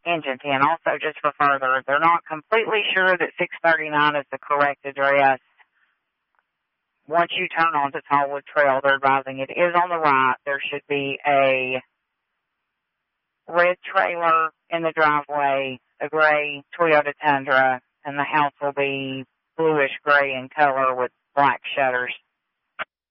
Engine 10. Also, just for further, they're not completely sure that 639 is the correct address. Once you turn onto Tallwood Trail, they're advising it is on the right. There should be a red trailer in the driveway, a gray Toyota Tundra, and the house will be bluish gray in color with black shutters.